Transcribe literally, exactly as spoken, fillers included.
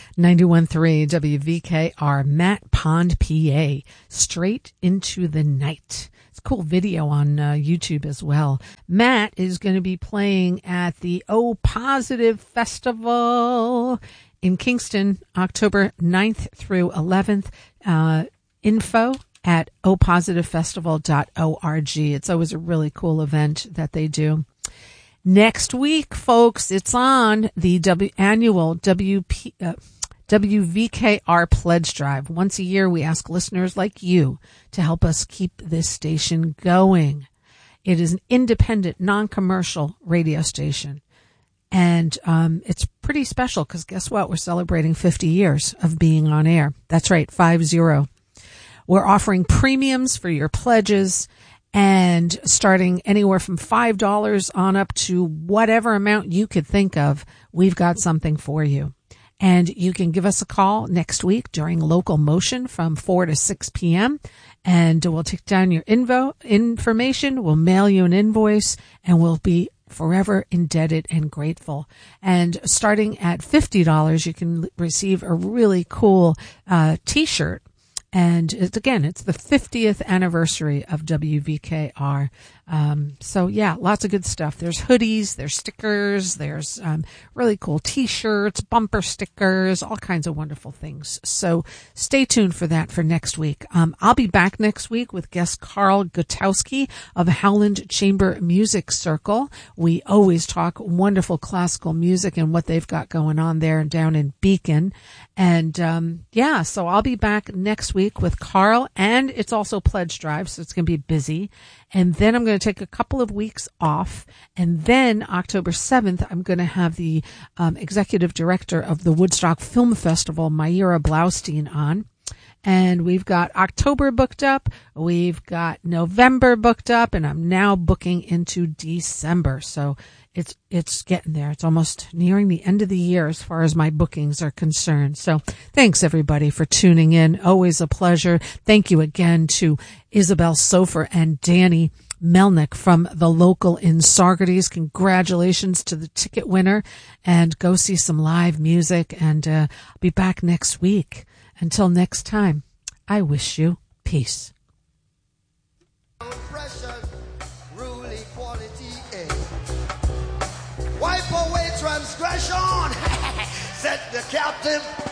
ninety-one point three W V K R, Matt Pond, P A, Straight into the Night. It's a cool video on uh, YouTube as well. Matt is going to be playing at the O Positive Festival in Kingston, October ninth through eleventh. Uh, info at o positive festival dot org. It's always a really cool event that they do. Next week, folks, it's on the w- annual W P, uh, W V K R Pledge Drive. Once a year, we ask listeners like you to help us keep this station going. It is an independent, non-commercial radio station. And um, it's pretty special because guess what? We're celebrating fifty years of being on air. That's right, five zero. We're offering premiums for your pledges, and starting anywhere from five dollars on up to whatever amount you could think of, we've got something for you. And you can give us a call next week during Local Motion from four to six p.m. And we'll take down your info information. We'll mail you an invoice, and we'll be forever indebted and grateful. And starting at fifty dollars, you can receive a really cool uh, T-shirt. And it's, again, it's the fiftieth anniversary of W V K R. Um, so yeah, lots of good stuff. There's hoodies, there's stickers, there's um, really cool T-shirts, bumper stickers, all kinds of wonderful things. So stay tuned for that for next week. Um, I'll be back next week with guest Carl Gutowski of Howland Chamber Music Circle. We always talk wonderful classical music and what they've got going on there and down in Beacon. And um, yeah, so I'll be back next week with Carl, and it's also Pledge Drive, so it's going to be busy. And then I'm going to take a couple of weeks off. And then October seventh, I'm going to have the um, executive director of the Woodstock Film Festival, Myra Blaustein, on. And we've got October booked up. We've got November booked up. And I'm now booking into December. So it's it's getting there. It's almost nearing the end of the year as far as my bookings are concerned. So thanks, everybody, for tuning in. Always a pleasure. Thank you again to Isabel Sofer and Danny Melnick from The Local in Saugerties. Congratulations to the ticket winner. And go see some live music. And uh, I'll be back next week. Until next time, I wish you peace. Wipe away transgression, set the captive